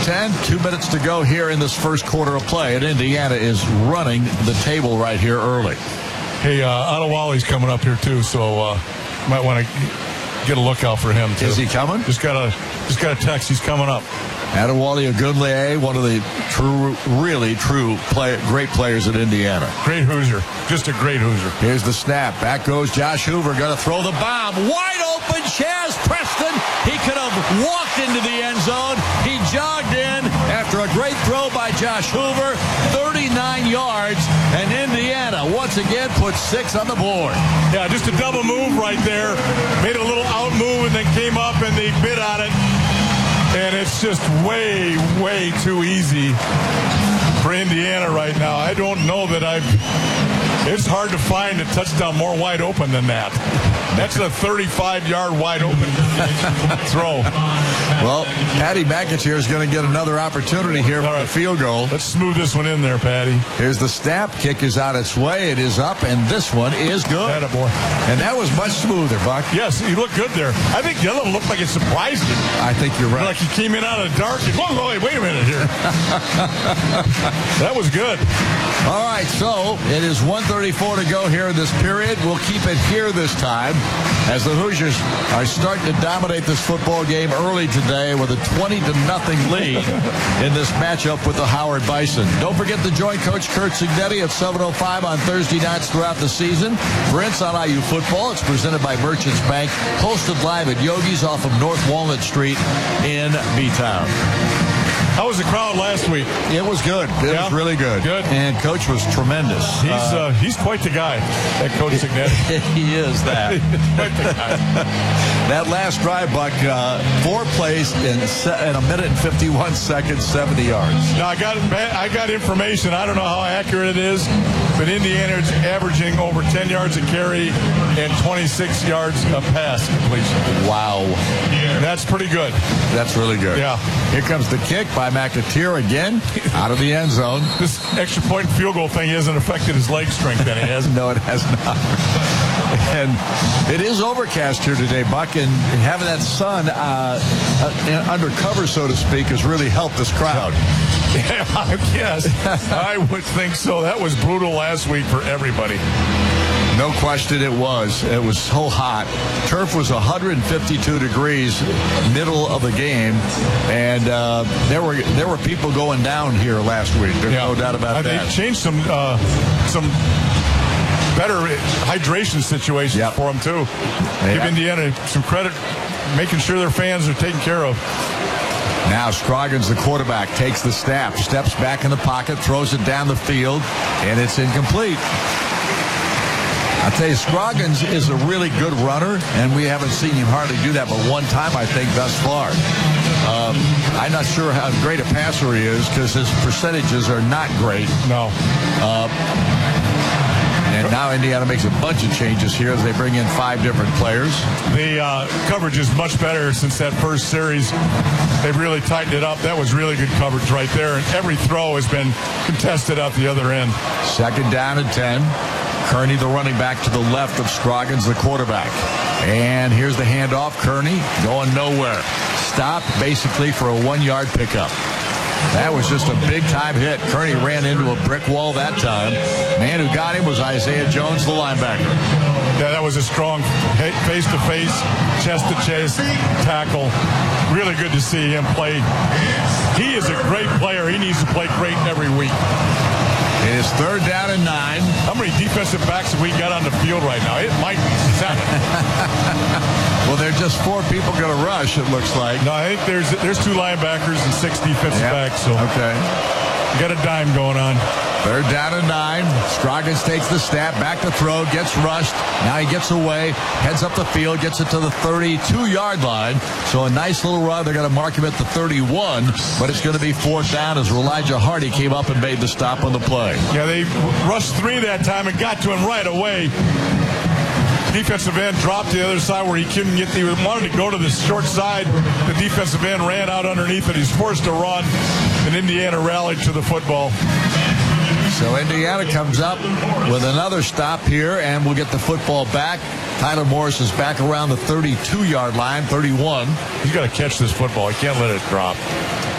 10, 2 minutes to go here in this first quarter of play. And Indiana is running the table right here early. Hey, Adewale's coming up here too, so might want to get a lookout for him too. Is he coming? Just got a text. He's coming up. Adewale Ogunleye, one of the great players at Indiana. Great Hoosier. Just a great Hoosier. Here's the snap. Back goes Josh Hoover. Going to throw the bomb. Wide open. Chaz Preston. He could have walked into the end zone. He jogged in after a great throw by Josh Hoover. 39 yards. And Indiana, once again, puts 6 on the board. Yeah, just a double move right there. Made a little out move and then came up and they bid on it. And it's just way, way too easy for Indiana right now. I don't know that it's hard to find a touchdown more wide open than that. That's a 35-yard wide open throw. Well, Patty McIntyre is going to get another opportunity here for a field goal. Let's smooth this one in there, Patty. Here's the snap. Kick is on its way. It is up, and this one is good. Attaboy. And that was much smoother, Buck. Yes, he looked good there. I think the other one looked like it surprised him. I think you're right. Like he came in out of the dark and, wait a minute here. That was good. All right, so it is 1:34 to go here in this period. We'll keep it here this time as the Hoosiers are starting to dominate this football game early today with a 20-0 lead in this matchup with the Howard Bison. Don't forget to join Coach Curt Cignetti at 7:05 on Thursday nights throughout the season for Inside IU Football. It's presented by Merchants Bank, hosted live at Yogi's off of North Walnut Street in B-Town. How was the crowd last week? It was good. It was really good. Good. And Coach was tremendous. He's quite the guy, that Coach Cignetti. He is that. Quite the guy. That last drive, Buck, 4 plays in a minute and 51 seconds, 70 yards. Now, I got information. I don't know how accurate it is, but Indiana is averaging over 10 yards a carry and 26 yards a pass completion. Wow. That's pretty good. That's really good. Yeah. Here comes the kick by McIntyre again, out of the end zone. This extra point field goal thing hasn't affected his leg strength any, has it? No, it has not. And it is overcast here today, Buck, and having that sun undercover, so to speak, has really helped this crowd. Yeah, I guess. I would think so. That was brutal last week for everybody. No question it was. It was so hot. Turf was 152 degrees middle of the game, and there were people going down here last week. There's no doubt about that. They changed some better hydration situations for them, too. Yeah. Give Indiana some credit, making sure their fans are taken care of. Now Scroggins, the quarterback, takes the snap, steps back in the pocket, throws it down the field, and it's incomplete. I'll tell you, Scroggins is a really good runner, and we haven't seen him hardly do that but one time, I think, thus far. I'm not sure how great a passer he is because his percentages are not great. No. And now Indiana makes a bunch of changes here as they bring in 5 different players. The coverage is much better since that first series. They've really tightened it up. That was really good coverage right there, and every throw has been contested out the other end. 2nd down and 10. Kearney, the running back, to the left of Scroggins, the quarterback. And here's the handoff. Kearney going nowhere. Stopped basically for a 1-yard pickup. That was just a big-time hit. Kearney ran into a brick wall that time. Man who got him was Isaiah Jones, the linebacker. Yeah, that was a strong face-to-face, chest-to-chest tackle. Really good to see him play. He is a great player. He needs to play great every week. It is 3rd down and 9. How many defensive backs have we got on the field right now? It might be 7. Well, there are just 4 people going to rush, it looks like. No, I think there's 2 linebackers and 6 defensive backs. So okay. Got a dime going on. 3rd down and 9. Scroggins takes the snap, back to throw, gets rushed. Now he gets away, heads up the field, gets it to the 32-yard line. So a nice little run. They're going to mark him at the 31, but it's going to be 4th down as Elijah Hardy came up and made the stop on the play. Yeah, they rushed 3 that time and got to him right away. Defensive end dropped to the other side where he couldn't get. He wanted to go to the short side. The defensive end ran out underneath it. He's forced to run, and Indiana rallied to the football. So Indiana comes up with another stop here, and we'll get the football back. Tyler Morris is back around the 32-yard line, 31. He's got to catch this football. He can't let it drop.